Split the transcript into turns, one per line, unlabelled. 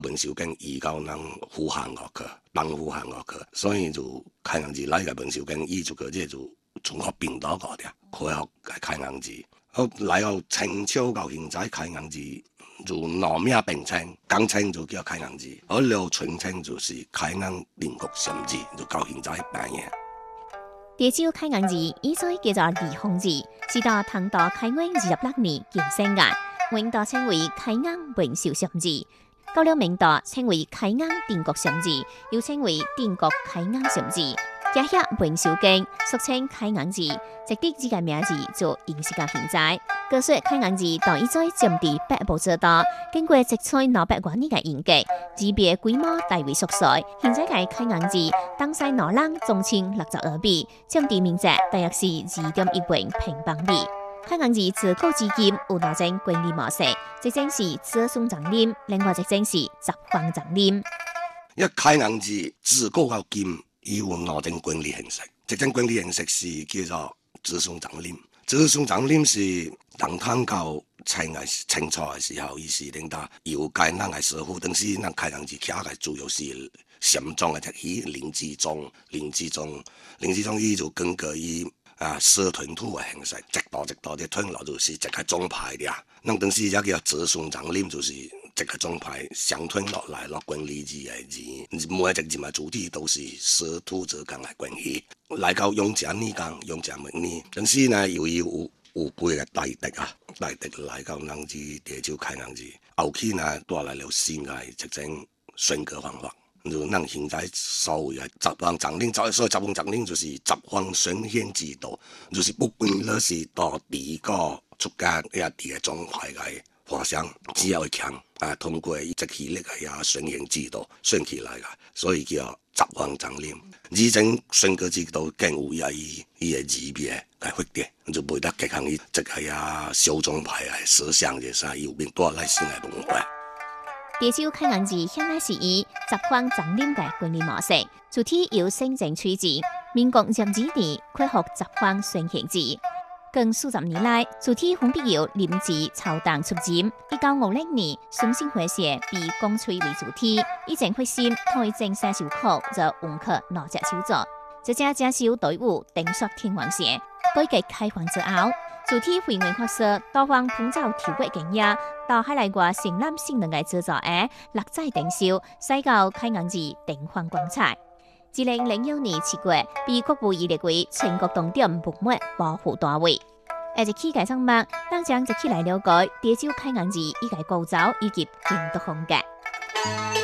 文秀宫移到咱府汉学去，东府汉学去，所以就开阳节来个文秀宫移出去，这就从学并到个的，开学开阳节。好来到清朝到现在开阳节。就拿名并称，江青就叫开阳节，而了春青就是开阳定国神节，就到现在扮演。
潮州开阳节以前叫做离峰节，是到唐代开元26年建成的，明代称为开阳文秀神节，到了明代称为开阳定国神节，又称为定国开阳神节。加遐文秀宫，俗称开阳节，直直这个名字就延续到现在。据说开阳节到以前占地北部最大，经过积采600多年的严格，级别规模大为缩小。现在嘅开阳节，当西老人总称62笔，占地面积大约是2.1万平方米。开阳节自古至今有2种管理模式，一种是子孙长啉，另外一种是十方长啉。
一开阳节自古到今。有2種管理形式，一種管理形式是叫做子孫長啉。子孫長啉是唐到清朝的時候，伊是領導有介咱的師傅，當時咱開陽節徛嘅主要是禪宗嘅特戲林志忠伊就根據伊蛇吞吐的形式，一道的吞落就是一個宗派的。咱當時也叫子孫長啉，就是一個宗派相吞落來落管理字的字，每一個字的主體都是蛇吐者講來關係。來到永嘉年間，永嘉末年，當時呢由於有幾個大敵來到咱這潮州開陽節，後期呢帶來了新的一種選舉方法。就咱現在所謂的十方長領，所謂十方長領就是十方選獻制度，就是不管你是到第個出家也第個宗派嘅華商，只要強通過這系列嘅選獻制度選起來嘅，所以叫十方長領。呢種選舉制度更有伊嘅級別來決定，就袂得結合伊這個小宗派嘅思想嘅啥，有變帶來新嘅文化。
潮州開陽節向來是以十方長啉嘅管理模式，主體由省政取自。民國22年恢復十方選獻制，近40年來，主體分別由林志、曹東出任。1950年，順性會社被公吹為主體，以前決心推正西小考就文科兩隻手作，這隻正手隊伍定屬天王社。改革開放之後，主體會員學社多方捧走條國經驗，到海內外成立性能嘅製作嘅6載定銷，使到開陽節燈光光彩。2006年7月，被國務院列為全國重點文物保護單位。下一期介紹物，當將一起來了解潮州開陽節伊個構造以及建築風格。